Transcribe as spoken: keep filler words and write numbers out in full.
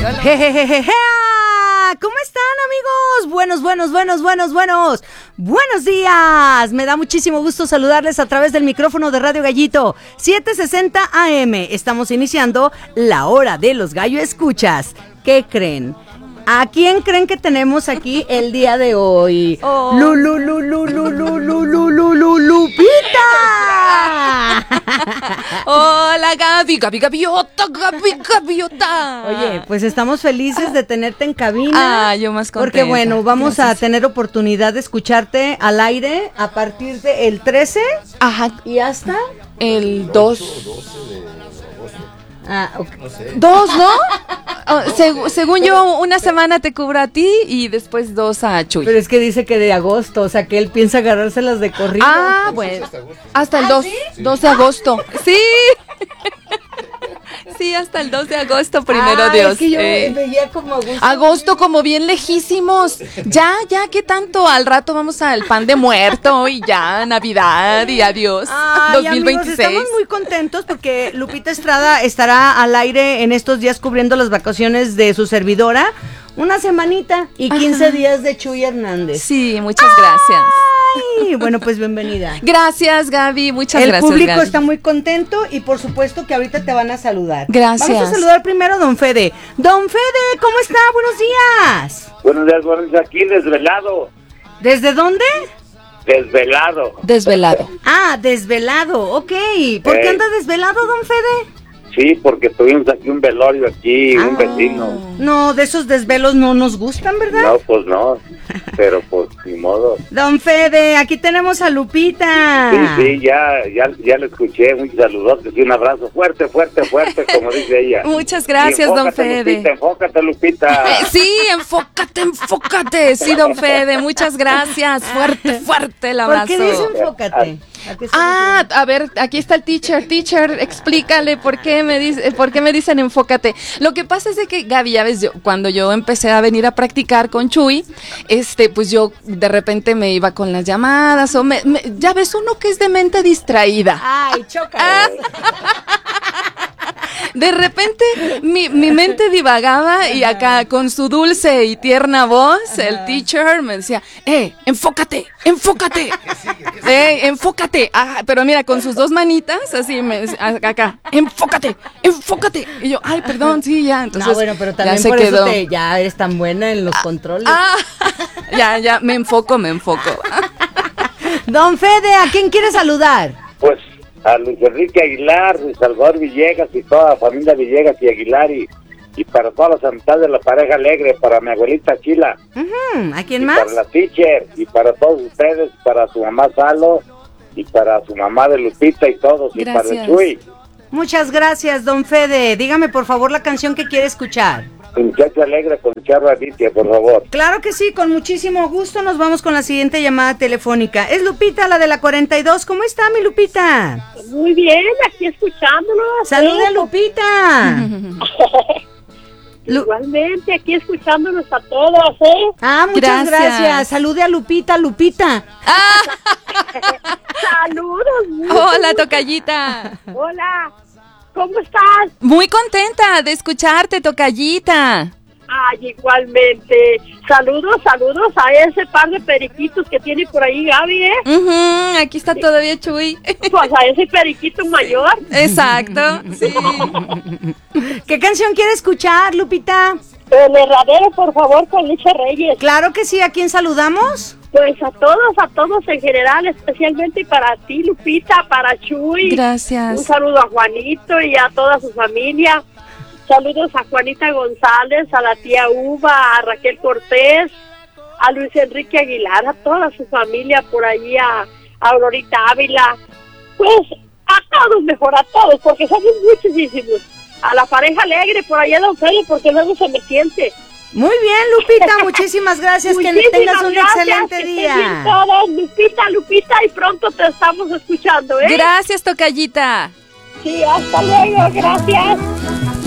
Jejejeje. ¿Cómo están, amigos? Buenos, buenos, buenos, buenos, buenos. Buenos días. Me da muchísimo gusto saludarles a través del micrófono de Radio Gallito setecientos sesenta A M. Estamos iniciando la hora de los gallo escuchas. ¿Qué creen? ¿A quién creen que tenemos aquí el día de hoy? Oh. Lulu, Lulu, Lulu, Lulu, Lulu, Lulu, Lupita. Hola, Gaby, Gaby, Gaviota, Gaby, Gaviota. Oye, pues estamos felices de tenerte en cabina. Ah, yo más contenta. Porque bueno, vamos Gracias. a tener oportunidad de escucharte al aire a partir del trece. Ajá. ¿Y hasta? El dos. Ah, okay. Dos, ¿no? Oh, seg- según yo, una semana te cubro a ti y después dos a Chuy. Pero es que dice que de agosto, o sea que él piensa agarrárselas de corrido. Ah, bueno. Hasta el ¿Ah, dos. sí? dos de agosto. Sí. Sí, hasta el dos de agosto, primero ah, Dios. Es que yo eh. veía como agosto. Agosto como bien lejísimos. Ya, ya, ¿qué tanto? Al rato vamos al pan de muerto y ya, Navidad y adiós. Ay, dos mil veintiséis. Amigos, estamos muy contentos porque Lupita Estrada estará al aire en estos días cubriendo las vacaciones de su servidora. Una semanita y quince Ajá. días de Chuy Hernández. Sí, muchas gracias. Ay, bueno, pues bienvenida. Gracias, Gaby, muchas El gracias. El público Gaby. está muy contento y por supuesto que ahorita te van a saludar. Gracias. Vamos a saludar primero a don Fede. Don Fede, ¿cómo está? Buenos días. Buenos días, buenos días, aquí desvelado. ¿Desde dónde? Desvelado. Desvelado. Ah, desvelado, ok. ¿Por eh. qué anda desvelado, don Fede? Sí, porque tuvimos aquí un velorio aquí, ah, un vecino. No, de esos desvelos no nos gustan, ¿verdad? No, pues no, pero pues ni modo. Don Fede, aquí tenemos a Lupita. Sí, sí, ya, ya, ya le escuché, muchos saludos y un abrazo fuerte, fuerte, fuerte, como dice ella. Muchas gracias, don Fede. Lupita, enfócate, Lupita. Eh, sí, enfócate, enfócate. Sí, don Fede, muchas gracias. Fuerte, fuerte el abrazo. ¿Por qué dice enfócate? Ah, a ver, aquí está el teacher. Teacher, explícale por qué me dice, por qué me dicen enfócate. Lo que pasa es de que, Gaby, ya ves, yo, cuando yo empecé a venir a practicar con Chuy, este, pues yo de repente me iba con las llamadas, o me, me, ya ves, uno que es de mente distraída. Ay, choca. Ah. De repente mi, mi mente divagaba y acá con su dulce y tierna voz, Ajá. el teacher me decía, eh, enfócate, enfócate, eh, enfócate, ah, pero mira, con sus dos manitas, así, me, acá, enfócate, enfócate, y yo, ay, perdón, sí, ya, entonces, no, bueno, pero también ya se por quedó. Eso te, ya eres tan buena en los ah, controles. Ah, ya, ya, me enfoco, me enfoco. Don Fede, ¿a quién quieres saludar? Pues, a Luis Enrique Aguilar, Salvador Villegas y toda la familia Villegas y Aguilar y, y para todas las amistades de la pareja alegre, para mi abuelita Chila. Uh-huh. ¿A quién y más? Para la teacher y para todos ustedes, para su mamá Salo y para su mamá de Lupita y todos Gracias. y para el Chuy. Muchas gracias, don Fede. Dígame por favor la canción que quiere escuchar. Muchacho alegre con Charro Alicia, por favor. Claro que sí, con muchísimo gusto nos vamos con la siguiente llamada telefónica. Es Lupita, la de la cuarenta y dos. ¿Cómo está, mi Lupita? Muy bien, aquí escuchándonos. ¡Salude a Lupita! Igualmente, aquí escuchándonos a todos, ¿eh? Ah, muchas gracias. gracias. Salude a Lupita, Lupita. Ah. Saludos. Hola, tocallita. Hola. ¿Cómo estás? Muy contenta de escucharte, tocallita. Ay, igualmente. Saludos, saludos a ese par de periquitos que tiene por ahí Gaby, ¿eh? Uh-huh, aquí está todavía Chuy. Pues a ese periquito mayor. Exacto, sí. ¿Qué canción quiere escuchar, Lupita? El herradero, por favor, con Lucha Reyes. Claro que sí, ¿a quién saludamos? Pues a todos, a todos en general, especialmente para ti, Lupita, para Chuy. Gracias. Un saludo a Juanito y a toda su familia. Saludos a Juanita González, a la tía Uva, a Raquel Cortés, a Luis Enrique Aguilar, a toda su familia por allí, a, a Aurorita Ávila. Pues a todos, mejor a todos, porque somos muchísimos. A la pareja alegre por allá, don Fede, porque luego se me siente. Muy bien, Lupita, muchísimas gracias, muchísimas que tengas un gracias, excelente que día. estén bien todos, Lupita, Lupita, y pronto te estamos escuchando, ¿eh? Gracias, tocallita. Sí, hasta luego, gracias.